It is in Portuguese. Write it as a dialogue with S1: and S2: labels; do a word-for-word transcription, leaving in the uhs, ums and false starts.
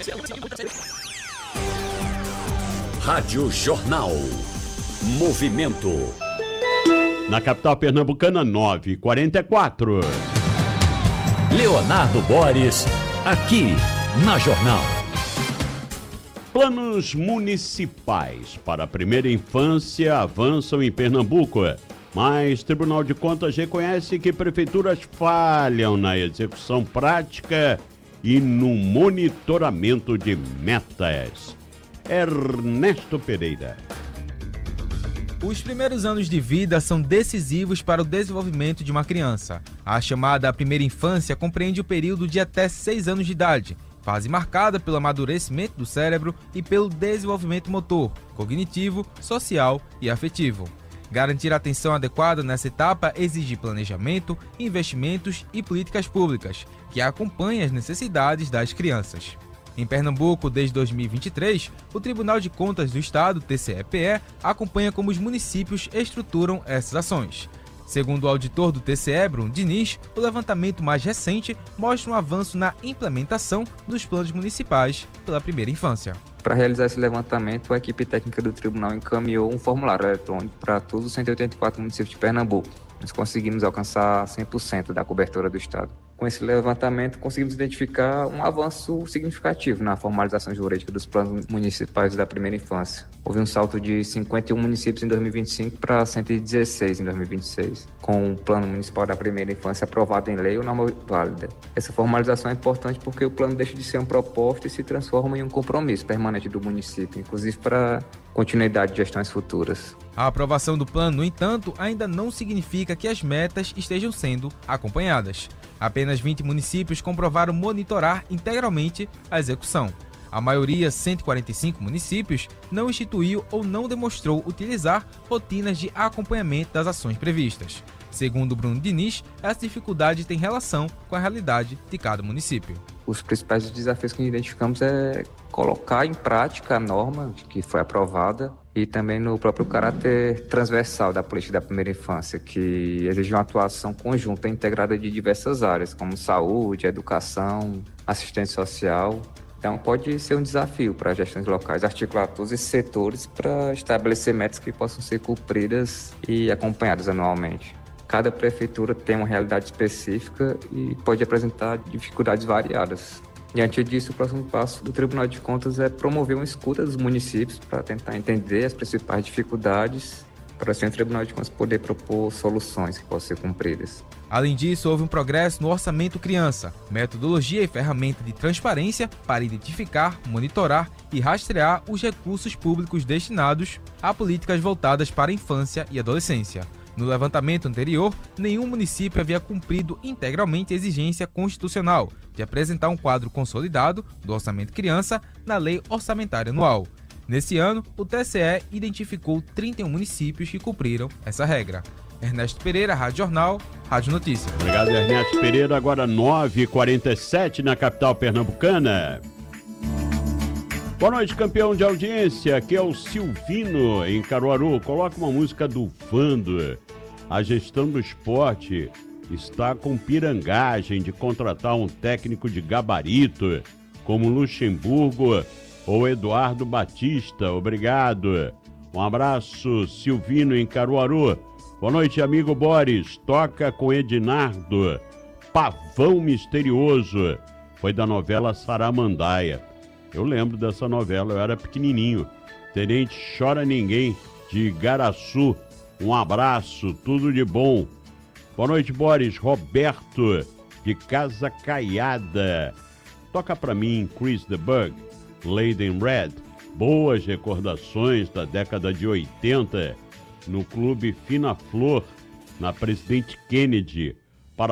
S1: Rádio Jornal. Movimento.
S2: Na capital pernambucana, nove e quarenta e quatro.
S1: Leonardo Boris, aqui na Jornal.
S2: Planos municipais para a primeira infância avançam em Pernambuco, mas Tribunal de Contas reconhece que prefeituras falham na execução prática e no monitoramento de metas. Ernesto Pereira.
S3: Os primeiros anos de vida são decisivos para o desenvolvimento de uma criança. A chamada primeira infância compreende o período de até seis anos de idade, fase marcada pelo amadurecimento do cérebro e pelo desenvolvimento motor, cognitivo, social e afetivo. Garantir atenção adequada nessa etapa exige planejamento, investimentos e políticas públicas, que acompanhem as necessidades das crianças. Em Pernambuco, desde dois mil e vinte e três, o Tribunal de Contas do Estado, T C E P E, acompanha como os municípios estruturam essas ações. Segundo o auditor do T C E, Bruno Diniz, o levantamento mais recente mostra um avanço na implementação dos planos municipais pela primeira infância.
S4: Para realizar esse levantamento, a equipe técnica do tribunal encaminhou um formulário eletrônico para todos os cento e oitenta e quatro municípios de Pernambuco. Nós conseguimos alcançar cem por cento da cobertura do Estado. Com esse levantamento, conseguimos identificar um avanço significativo na formalização jurídica dos planos municipais da primeira infância. Houve um salto de cinquenta e um municípios em dois mil e vinte e cinco para cento e dezesseis em dois mil e vinte e seis, com o plano municipal da primeira infância aprovado em lei ou norma válida. Essa formalização é importante porque o plano deixa de ser um propósito e se transforma em um compromisso permanente do município, inclusive para continuidade de gestões futuras.
S3: A aprovação do plano, no entanto, ainda não significa que as metas estejam sendo acompanhadas. Apenas vinte municípios comprovaram monitorar integralmente a execução. A maioria, cento e quarenta e cinco municípios, não instituiu ou não demonstrou utilizar rotinas de acompanhamento das ações previstas. Segundo Bruno Diniz, essa dificuldade tem relação com a realidade de cada município.
S4: Os principais desafios que identificamos é colocar em prática a norma que foi aprovada e também no próprio caráter transversal da política da primeira infância, que exige uma atuação conjunta e integrada de diversas áreas, como saúde, educação, assistência social. Então, pode ser um desafio para as gestões locais articular todos esses setores para estabelecer metas que possam ser cumpridas e acompanhadas anualmente. Cada prefeitura tem uma realidade específica e pode apresentar dificuldades variadas. Diante disso, o próximo passo do Tribunal de Contas é promover uma escuta dos municípios para tentar entender as principais dificuldades, para assim o Tribunal de Contas poder propor soluções que possam ser cumpridas.
S3: Além disso, houve um progresso no Orçamento Criança, metodologia e ferramenta de transparência para identificar, monitorar e rastrear os recursos públicos destinados a políticas voltadas para a infância e adolescência. No levantamento anterior, nenhum município havia cumprido integralmente a exigência constitucional de apresentar um quadro consolidado do Orçamento Criança na Lei Orçamentária Anual. Nesse ano, o T C E identificou trinta e um municípios que cumpriram essa regra. Ernesto Pereira, Rádio Jornal, Rádio Notícias.
S2: Obrigado, Ernesto Pereira. Agora nove e quarenta e sete na capital pernambucana. Boa noite, campeão de audiência. Aqui é o Silvino, em Caruaru. Coloca uma música do Vando. A gestão do esporte está com pirangagem de contratar um técnico de gabarito, como Luxemburgo ou Eduardo Batista. Obrigado. Um abraço, Silvino, em Caruaru. Boa noite, amigo Boris. Toca com Ednardo. Pavão Misterioso. Foi da novela Saramandaia. Eu lembro dessa novela, eu era pequenininho. Tenente Chora Ninguém, de Igaraçu. Um abraço, tudo de bom. Boa noite, Boris. Roberto, de Casa Caiada. Toca pra mim Chris the Bug, Lady in Red. Boas recordações da década de oitenta, no Clube Fina Flor, na Presidente Kennedy.